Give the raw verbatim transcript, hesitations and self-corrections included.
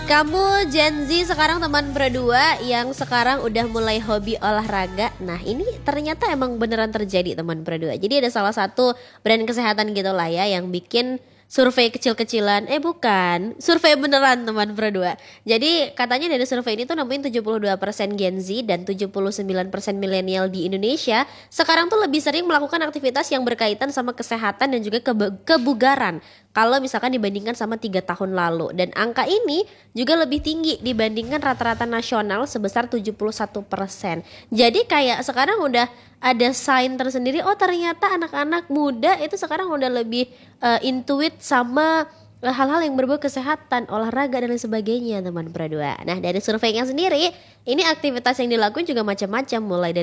Kamu Gen Z sekarang teman berdua yang sekarang udah mulai hobi olahraga. Nah ini ternyata emang beneran terjadi teman berdua. Jadi ada salah satu brand kesehatan gitu lah ya yang bikin survei kecil-kecilan. Eh bukan, survei beneran teman berdua. Jadi katanya dari survei ini tuh nemuin tujuh puluh dua persen Gen Z dan tujuh puluh sembilan persen milenial di Indonesia sekarang tuh lebih sering melakukan aktivitas yang berkaitan sama kesehatan dan juga kebe- kebugaran. Kalau misalkan dibandingkan sama tiga tahun lalu. Dan angka ini juga lebih tinggi dibandingkan rata-rata nasional sebesar tujuh puluh satu persen. Jadi kayak sekarang udah ada sign tersendiri, oh ternyata anak-anak muda itu sekarang udah lebih uh, intuit sama uh, hal-hal yang berbau kesehatan, olahraga dan lain sebagainya teman berdua. Nah dari surveinya sendiri, ini aktivitas yang dilakukan juga macam-macam mulai dari